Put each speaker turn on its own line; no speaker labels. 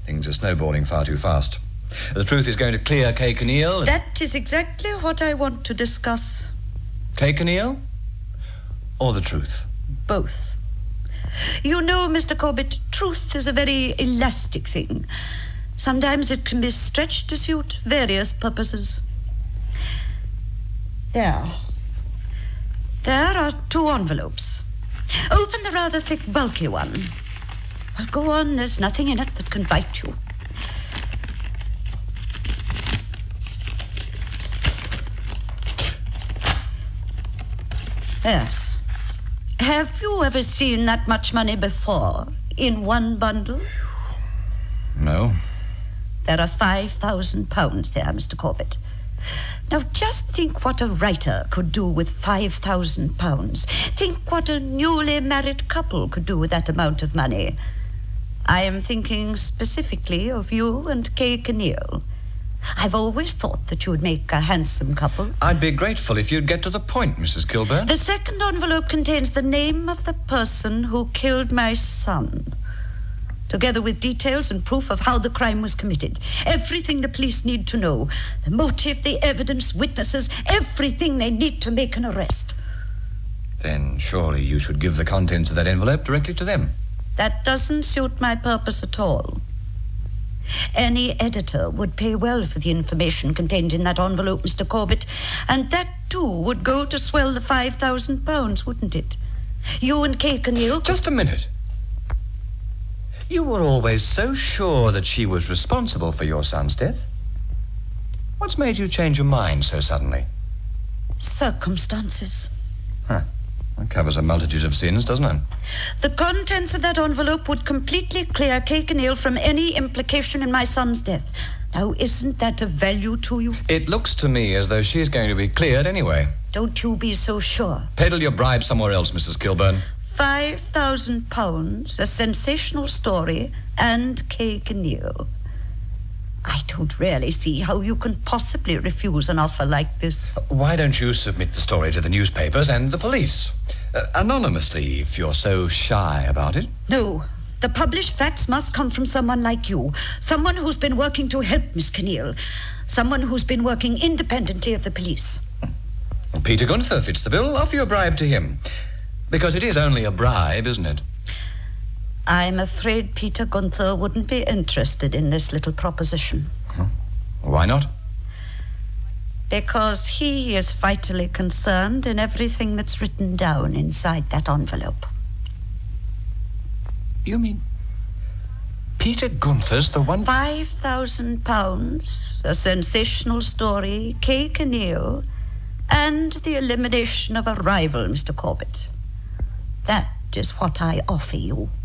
Things are snowballing far too fast. The truth is going to clear Kay Kinneal.
That is exactly what I want to discuss.
Kay Kinneal? Or the truth?
Both. You know, Mr. Corbett, truth is a very elastic thing. Sometimes it can be stretched to suit various purposes. There are 2 envelopes. Open the rather thick, bulky one. Well, go on, there's nothing in it that can bite you. Yes. Have you ever seen that much money before in one bundle?
No.
There are £5,000 there, Mr. Corbett. Now, just think what a writer could do with £5,000. Think what a newly married couple could do with that amount of money. I am thinking specifically of you and Kay Kinneal. I've always thought that you would make a handsome couple.
I'd be grateful if you'd get to the point, Mrs. Kilburn.
The second envelope contains the name of the person who killed my son, together with details and proof of how the crime was committed. Everything the police need to know. The motive, the evidence, witnesses, everything they need to make an arrest.
Then surely you should give the contents of that envelope directly to them.
That doesn't suit my purpose at all. Any editor would pay well for the information contained in that envelope, Mr. Corbett, and that, too, would go to swell the £5,000, wouldn't it? You and Kay Kinneal...
Just a minute. You were always so sure that she was responsible for your son's death. What's made you change your mind so suddenly?
Circumstances.
That covers a multitude of sins, doesn't it?
The contents of that envelope would completely clear Kay Kinneal from any implication in my son's death. Now, isn't that of value to you?
It looks to me as though she's going to be cleared anyway.
Don't you be so sure.
Peddle your bribe somewhere else, Mrs. Kilburn.
£5,000, a sensational story, and Kay Kinneal. I don't really see how you can possibly refuse an offer like this.
Why don't you submit the story to the newspapers and the police? Anonymously, if you're so shy about it.
No. The published facts must come from someone like you. Someone who's been working to help Miss Kinneal. Someone who's been working independently of the police.
Well, Peter Gunther fits the bill. Offer your bribe to him. Because it is only a bribe, isn't it?
I'm afraid Peter Gunther wouldn't be interested in this little proposition.
Why not?
Because he is vitally concerned in everything that's written down inside that envelope.
You mean Peter Gunther's the one...
£5,000, a sensational story, Kay Kinneal, and the elimination of a rival, Mr. Corbett. That is what I offer you.